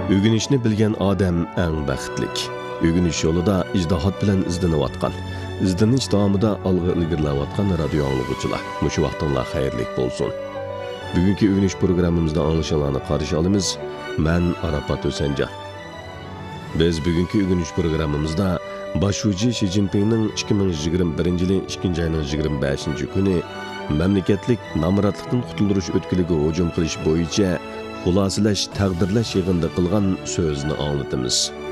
Ögünüşni bilgen adam eng baxtlik. Ögünüş yolida ijtihod bilan izlanayotgan, izlanish davomida olg'a ilgarilayotgan radio anglag'uchilar. Mushu vaqtinglar xayrlik bo'lsin. Bugungi ögünüş programmamizda anglashinglarni qarshi olamiz. Men Arafat O'sanjon. Biz bugungi ögünüş programmamizda Başuji Xi Jinpingning 2021-yil 2-oyning 25-kuni mamlakatlik namratlikdan qutuldirish o'tkiliga hujum qilish bo'yicha xulosalash, taqdirlash yig'inida qilgan so'zni anglatamiz.